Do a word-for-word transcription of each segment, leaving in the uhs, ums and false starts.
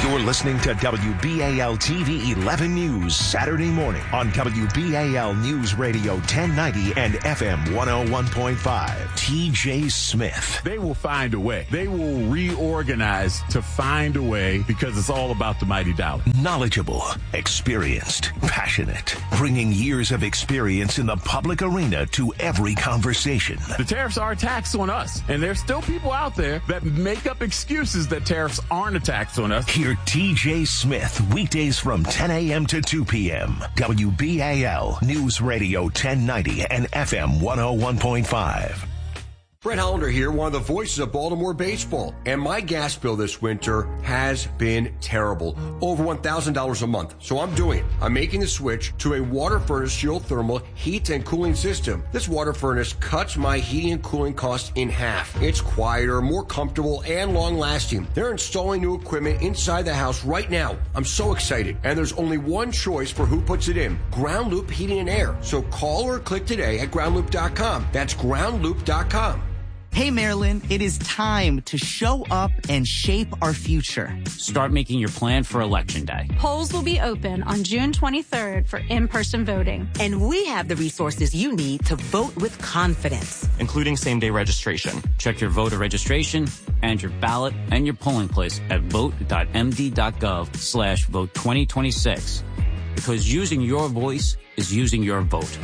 You're listening to W B A L T V eleven News Saturday morning on W B A L News Radio ten ninety and F M one oh one point five. T J Smith. They will find a way. They will reorganize to find a way because it's all about the mighty dollar. Knowledgeable, experienced, passionate, bringing years of experience in the public arena to every conversation. The tariffs are a tax on us, and there's still people out there that make up excuses that tariffs aren't a tax on us. Hear T J Smith weekdays from ten a.m. to two p.m. W B A L News Radio ten ninety and F M one oh one point five. Brett Hollander here, one of the voices of Baltimore baseball. And my gas bill this winter has been terrible. Over one thousand dollars a month. So I'm doing it. I'm making the switch to a water furnace geothermal heat and cooling system. This water furnace cuts my heating and cooling costs in half. It's quieter, more comfortable, and long-lasting. They're installing new equipment inside the house right now. I'm so excited. And there's only one choice for who puts it in. Ground Loop Heating and Air. So call or click today at ground loop dot com. That's ground loop dot com. Hey, Maryland, it is time to show up and shape our future. Start making your plan for Election Day. Polls will be open on June twenty-third for in-person voting. And we have the resources you need to vote with confidence, including same-day registration. Check your voter registration and your ballot and your polling place at vote dot m d dot gov slash vote twenty twenty-six. Because using your voice is using your vote.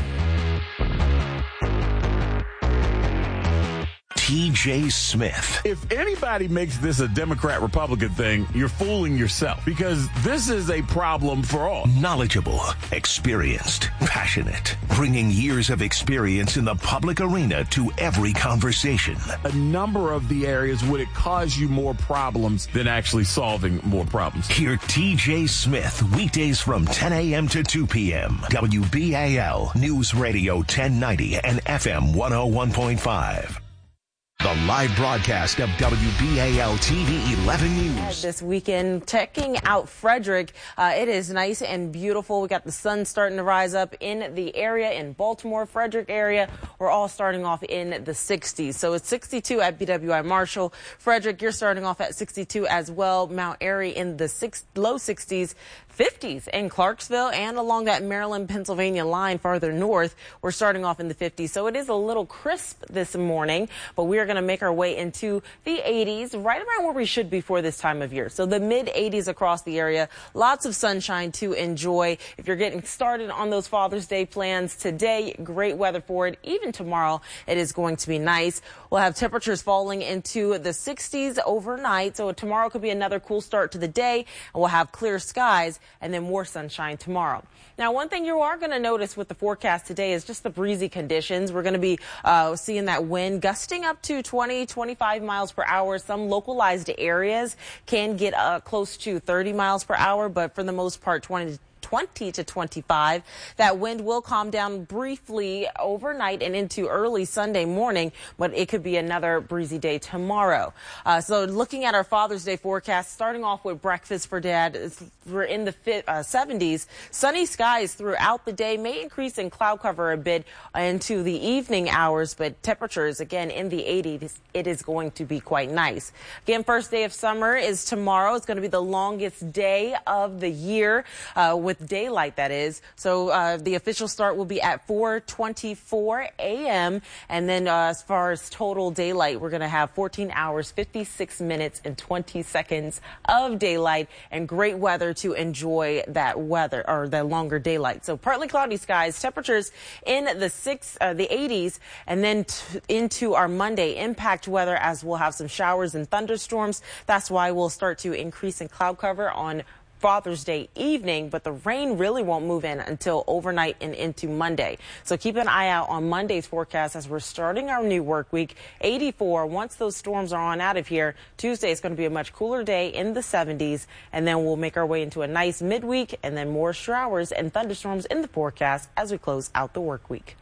T J Smith. If anybody makes this a Democrat-Republican thing, you're fooling yourself because this is a problem for all. Knowledgeable, experienced, passionate, bringing years of experience in the public arena to every conversation. A number of the areas would it cause you more problems than actually solving more problems. Hear T J Smith weekdays from ten a.m. to two p.m. W B A L News Radio ten ninety and F M one oh one point five. The live broadcast of W B A L T V eleven News. This weekend, checking out Frederick. Uh, it is nice and beautiful. We got the sun starting to rise up in the area, in Baltimore, Frederick area. We're all starting off in the sixties. So it's sixty-two at B W I Marshall. Frederick, you're starting off at sixty-two as well. Mount Airy in the six, low sixties. fifties in Clarksville and along that Maryland-Pennsylvania line farther north. We're starting off in the fifties. So it is a little crisp this morning, but we are going to make our way into the eighties, right around where we should be for this time of year. So the mid eighties across the area. Lots of sunshine to enjoy. If you're getting started on those Father's Day plans today, great weather for it. Even tomorrow, it is going to be nice. We'll have temperatures falling into the sixties overnight. So tomorrow could be another cool start to the day, and we'll have clear skies and then more sunshine tomorrow. Now, one thing you are going to notice with the forecast today is just the breezy conditions. We're going to be uh, seeing that wind gusting up to twenty, twenty-five miles per hour. Some localized areas can get uh, close to thirty miles per hour, but for the most part, twenty to twenty-five. That wind will calm down briefly overnight and into early Sunday morning, but it could be another breezy day tomorrow. Uh, so looking at our Father's Day forecast, starting off with breakfast for Dad, we're in the uh, seventies. Sunny skies throughout the day, may increase in cloud cover a bit into the evening hours, but temperatures again in the eighties. It is going to be quite nice. Again, first day of summer is tomorrow. It's going to be the longest day of the year uh, with daylight, that is. So uh, the official start will be at four twenty-four a.m. And then uh, as far as total daylight, we're going to have fourteen hours, fifty-six minutes, and twenty seconds of daylight, and great weather to enjoy that weather or the longer daylight. So partly cloudy skies, temperatures in the six, uh, the eighties, and then t into our Monday impact weather as we'll have some showers and thunderstorms. That's why we'll start to increase in cloud cover on Father's Day evening, but the rain really won't move in until overnight and into Monday. So keep an eye out on Monday's forecast as we're starting our new work week. eighty-four, once those storms are on out of here, Tuesday is going to be a much cooler day in the seventies, and then we'll make our way into a nice midweek and then more showers and thunderstorms in the forecast as we close out the work week.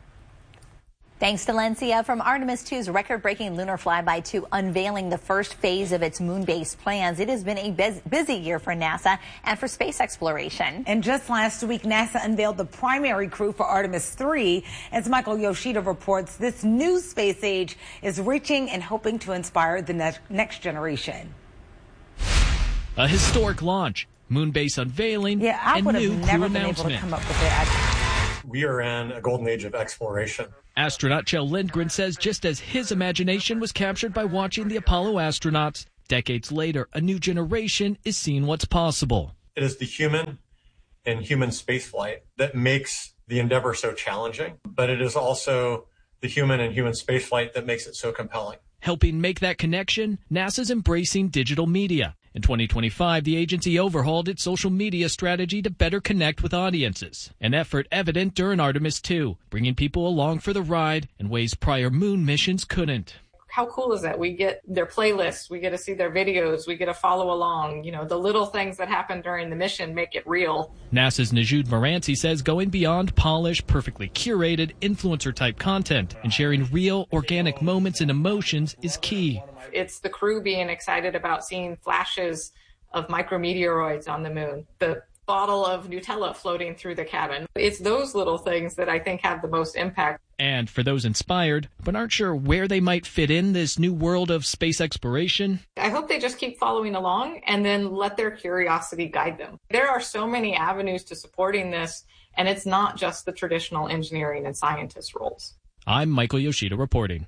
Thanks to Lencia from Artemis two's record-breaking lunar flyby to unveiling the first phase of its moon-based plans. It has been a busy year for NASA and for space exploration. And just last week, NASA unveiled the primary crew for Artemis three. As Michael Yoshida reports, this new space age is reaching and hoping to inspire the ne next generation. A historic launch, moon base unveiling, yeah, I and would have new never crew been able to announcement. come up with that. We are in a golden age of exploration. Astronaut Kjell Lindgren says just as his imagination was captured by watching the Apollo astronauts, decades later, a new generation is seeing what's possible. It is the human and human spaceflight that makes the endeavor so challenging, but it is also the human and human spaceflight that makes it so compelling. Helping make that connection, NASA's embracing digital media. In twenty twenty-five, the agency overhauled its social media strategy to better connect with audiences, an effort evident during Artemis two, bringing people along for the ride in ways prior moon missions couldn't. How cool is that? We get their playlists, we get to see their videos, we get to follow along. You know, the little things that happen during the mission make it real. NASA's Najud Moranci says going beyond polished, perfectly curated, influencer-type content and sharing real, organic moments and emotions is key. It's the crew being excited about seeing flashes of micrometeoroids on the moon, the bottle of Nutella floating through the cabin. It's those little things that I think have the most impact. And for those inspired, but aren't sure where they might fit in this new world of space exploration, I hope they just keep following along and then let their curiosity guide them. There are so many avenues to supporting this, and it's not just the traditional engineering and scientist roles. I'm Michael Yoshida reporting.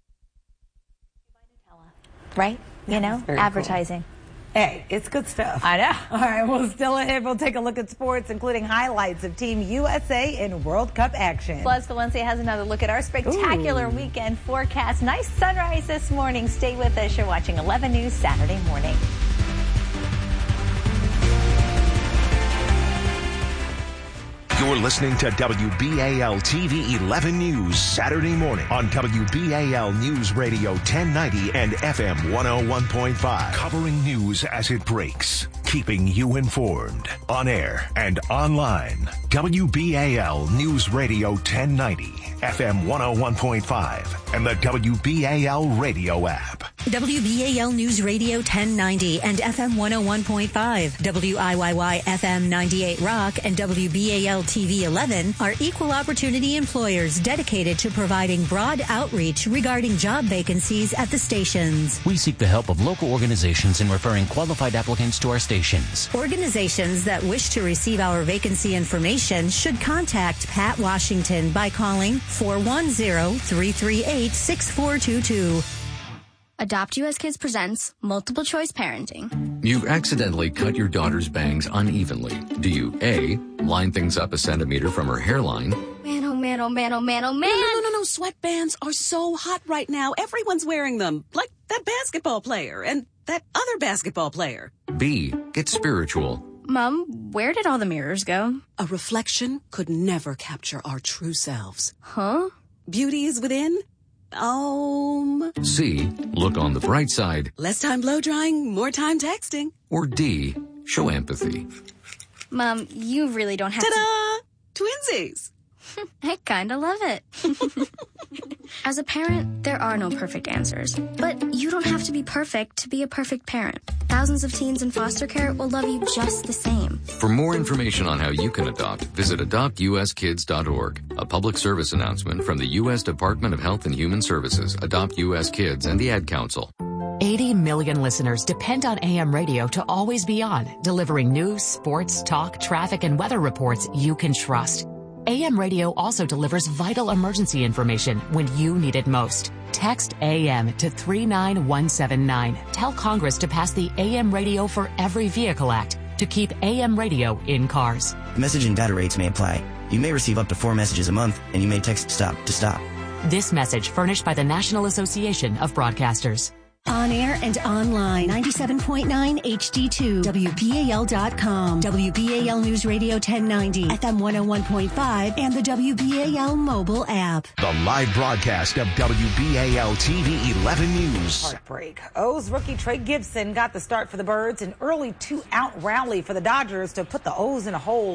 Right? You know, advertising. Cool. Hey, it's good stuff. I know. All right, well, still ahead, we'll take a look at sports, including highlights of Team U S A in World Cup action. Plus, Valencia has another look at our spectacular Ooh. weekend forecast. Nice sunrise this morning. Stay with us. You're watching eleven News Saturday morning. You're listening to W B A L T V eleven News Saturday morning on W B A L News Radio ten ninety and F M one oh one point five. Covering news as it breaks, keeping you informed on air and online. W B A L News Radio ten ninety, F M one oh one point five, and the W B A L radio app. W B A L News Radio ten ninety and F M one oh one point five, W I Y Y F M ninety-eight Rock, and W B A L T V eleven are equal opportunity employers dedicated to providing broad outreach regarding job vacancies at the stations. We seek the help of local organizations in referring qualified applicants to our stations. Organizations that wish to receive our vacancy information should contact Pat Washington by calling four one zero, three three eight, six four two two. Adopt U S Kids presents Multiple Choice Parenting. You've accidentally cut your daughter's bangs unevenly. Do you A, line things up a centimeter from her hairline? Man, oh man, oh man, oh man, oh man. No, no, no, no, sweatbands are so hot right now. Everyone's wearing them. Like that basketball player and that other basketball player. B, get spiritual. Mom, where did all the mirrors go? A reflection could never capture our true selves. Huh? Beauty is within. Um. C, look on the bright side. Less time blow drying, more time texting. Or D, show empathy. Mom, you really don't have Ta-da! to... Twinsies! I kinda love it. As a parent, there are no perfect answers. But you don't have to be perfect to be a perfect parent. Thousands of teens in foster care will love you just the same. For more information on how you can adopt, visit adopt u s kids dot org. A public service announcement from the U S Department of Health and Human Services, Adopt U S Kids, and the Ad Council. eighty million listeners depend on A M radio to always be on, delivering news, sports, talk, traffic, and weather reports you can trust. A M radio also delivers vital emergency information when you need it most. Text A M to three nine one seven nine. Tell Congress to pass the A M Radio for Every Vehicle Act to keep A M radio in cars. Message and data rates may apply. You may receive up to four messages a month, and you may text STOP to stop. This message furnished by the National Association of Broadcasters. On air and online, ninety-seven point nine H D two, W B A L dot com, W B A L News Radio ten ninety, F M one oh one point five, and the W B A L mobile app. The live broadcast of W B A L T V eleven News. Heartbreak. O's rookie Trey Gibson got the start for the Birds, an early two-out rally for the Dodgers to put the O's in a hole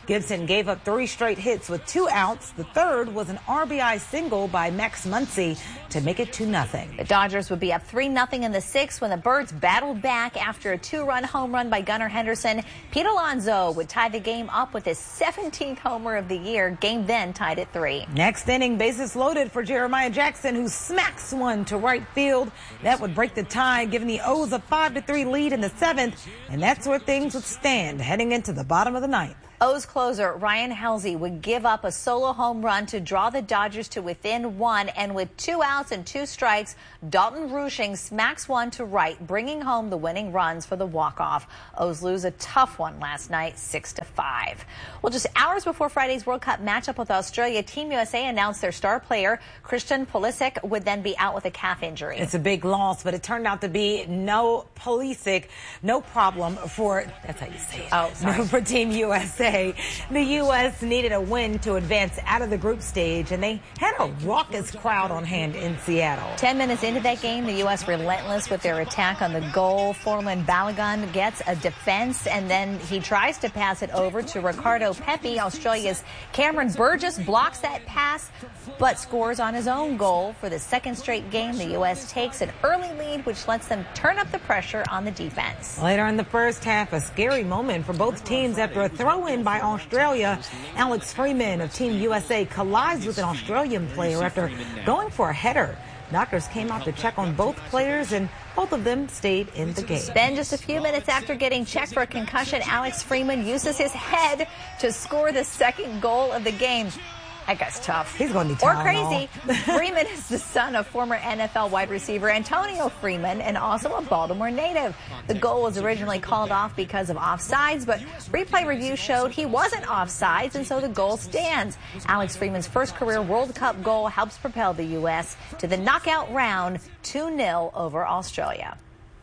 Gibson gave up three straight hits with two outs. The third was an R B I single by Max Muncy to make it two nothing. The Dodgers would be up three nothing in the sixth when the Birds battled back after a two-run home run by Gunnar Henderson. Pete Alonso would tie the game up with his seventeenth homer of the year. Game then tied at three. Next inning, bases loaded for Jeremiah Jackson, who smacks one to right field. That would break the tie, giving the O's a five to three lead in the seventh, and that's where things would stand heading into the bottom of the ninth. O's closer Ryan Helsley would give up a solo home run to draw the Dodgers to within one, and with two outs and two strikes, Dalton Rushing smacks one to right, bringing home the winning runs for the walk-off. O's lose a tough one last night, six to five. Well, just hours before Friday's World Cup matchup with Australia, Team U S A announced their star player Christian Pulisic would then be out with a calf injury. It's a big loss, but it turned out to be no Pulisic, no problem for, that's how you say it. Oh, sorry. No, for Team U S A. The U S needed a win to advance out of the group stage, and they had a raucous crowd on hand in Seattle. Ten minutes into that game, the U S relentless with their attack on the goal. Forlan Balogun gets a defense, and then he tries to pass it over to Ricardo Pepi. Australia's Cameron Burgess blocks that pass, but scores on his own goal. For the second straight game, the U S takes an early lead, which lets them turn up the pressure on the defense. Later in the first half, a scary moment for both teams after a throw-in by Australia. Alex Freeman of Team U S A collides with an Australian player after going for a header. Doctors came out to check on both players, and both of them stayed in the game. Then just a few minutes after getting checked for a concussion, Alex Freeman uses his head to score the second goal of the game. That guy's tough. He's going to be Or Tylenol. crazy. Freeman is the son of former N F L wide receiver Antonio Freeman and also a Baltimore native. The goal was originally called off because of offsides, but replay review showed he wasn't offsides, and so the goal stands. Alex Freeman's first career World Cup goal helps propel the U S to the knockout round, two nil over Australia.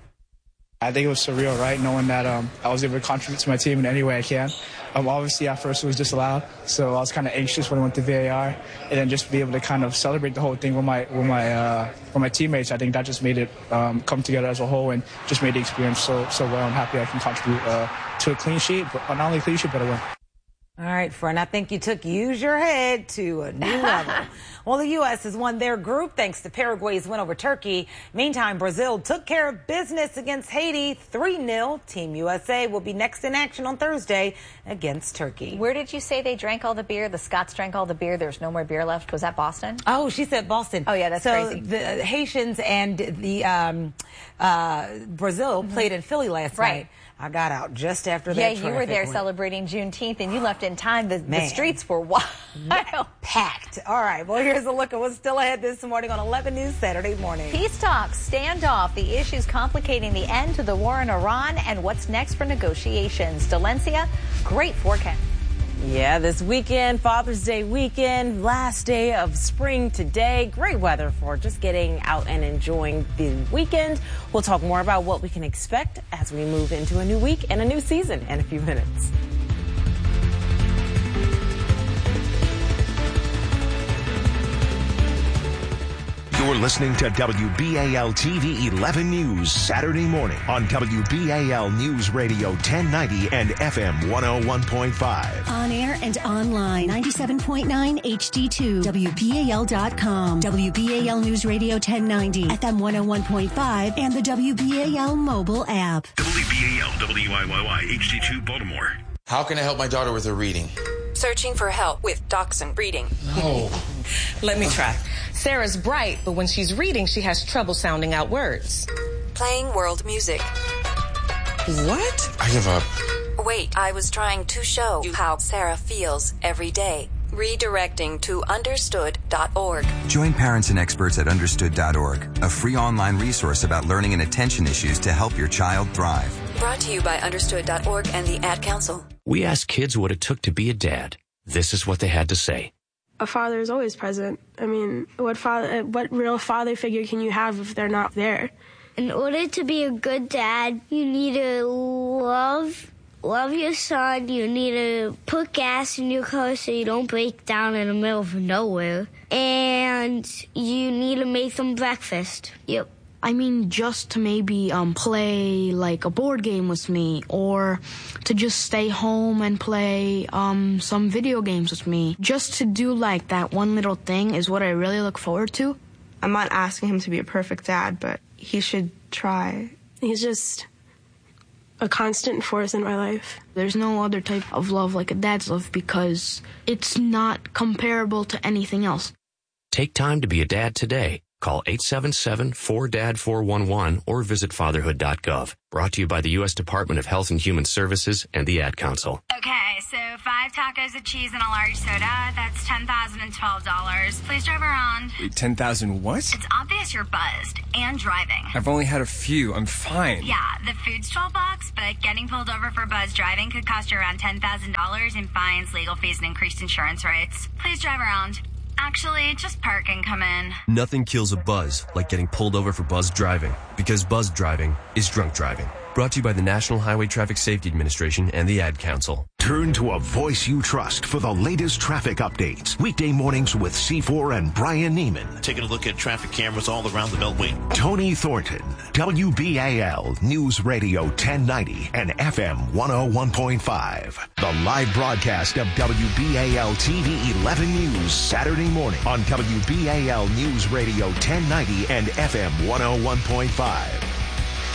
I think it was surreal, right, knowing that um, I was able to contribute to my team in any way I can. Um, obviously, at first it was disallowed, so I was kind of anxious when I went to V A R, and then just be able to kind of celebrate the whole thing with my with my uh, with my teammates. I think that just made it um, come together as a whole, and just made the experience so so well. I'm happy I can contribute uh, to a clean sheet, but not only a clean sheet, but a win. All right, friend, I think you took Use Your Head to a new level. Well, the U S has won their group thanks to Paraguay's win over Turkey. Meantime, Brazil took care of business against Haiti three nil. Team U S A will be next in action on Thursday against Turkey. Where did you say they drank all the beer? The Scots drank all the beer. There's no more beer left. Was that Boston? Oh, she said Boston. Oh, yeah, that's so crazy. The Haitians and the um, uh, Brazil mm-hmm. played in Philly last right. night. I got out just after that. Yeah, you were there went. celebrating Juneteenth, and you left in time. The, the streets were wild. Packed. All right, well, here's a look at what's still ahead this morning on eleven News Saturday morning. Peace talks, standoff, the issues complicating the end to the war in Iran, and what's next for negotiations. Delencia, great forecast. Yeah, this weekend, Father's Day weekend, last day of spring today. Great weather for just getting out and enjoying the weekend. We'll talk more about what we can expect as we move into a new week and a new season in a few minutes. You're listening to W B A L T V eleven News Saturday morning on W B A L News Radio ten ninety and F M one oh one point five. On air and online, ninety-seven point nine H D two, W B A L dot com, W B A L News Radio ten ninety, F M one oh one point five, and the W B A L mobile app. W B A L W I Y Y H D two Baltimore. How can I help my daughter with her reading? Searching for help with Dachshund Reading. No. Let me try. Sarah's bright, but when she's reading, she has trouble sounding out words. Playing world music. What? I give up. Wait, I was trying to show you how Sarah feels every day. Redirecting to understood dot org. Join parents and experts at understood dot org, a free online resource about learning and attention issues to help your child thrive. Brought to you by understood dot org and the Ad Council. We asked kids what it took to be a dad. This is what they had to say. A father is always present. I mean, what father, what real father figure can you have if they're not there? In order to be a good dad, you need to love love your son. You need to put gas in your car so you don't break down in the middle of nowhere. And you need to make them breakfast. Yep. I mean, just to maybe um, play like a board game with me, or to just stay home and play um, some video games with me. Just to do like that one little thing is what I really look forward to. I'm not asking him to be a perfect dad, but he should try. He's just a constant force in my life. There's no other type of love like a dad's love because it's not comparable to anything else. Take time to be a dad today. Call eight seven seven, four D A D, four one one or visit fatherhood dot gov. Brought to you by the U S Department of Health and Human Services and the Ad Council. Okay, so five tacos of cheese and a large soda. That's ten thousand twelve dollars. Please drive around. Wait, ten thousand what? It's obvious you're buzzed and driving. I've only had a few. I'm fine. Yeah, the food's twelve bucks, but getting pulled over for buzz driving could cost you around ten thousand dollars in fines, legal fees, and increased insurance rates. Please drive around. Actually, just park and come in. Nothing kills a buzz like getting pulled over for buzz driving, because buzz driving is drunk driving. Brought to you by the National Highway Traffic Safety Administration and the Ad Council. Turn to a voice you trust for the latest traffic updates. Weekday mornings with C four and Brian Neiman. Taking a look at traffic cameras all around the Beltway. Tony Thornton, W B A L News Radio ten ninety and F M one oh one point five. The live broadcast of W B A L T V eleven News Saturday morning on W B A L News Radio ten ninety and F M one oh one point five.